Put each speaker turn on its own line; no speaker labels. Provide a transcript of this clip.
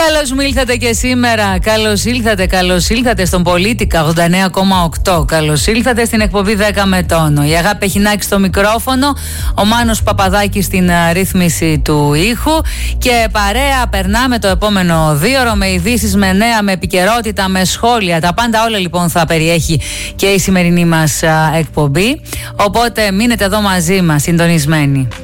Καλώς μου ήλθατε και σήμερα. Καλώς ήλθατε στον Πολίτικα 89,8. Καλώς ήλθατε στην εκπομπή 10 με τόνο. Η Αγάπη Πεχινάκη στο μικρόφωνο, ο Μάνος Παπαδάκης στην ρύθμιση του ήχου. Και παρέα περνάμε το επόμενο 2ωρο με ειδήσεις, με νέα, με επικαιρότητα, με σχόλια. Τα πάντα όλα λοιπόν θα περιέχει και η σημερινή μας εκπομπή. Οπότε μείνετε εδώ μαζί μας, συντονισμένοι.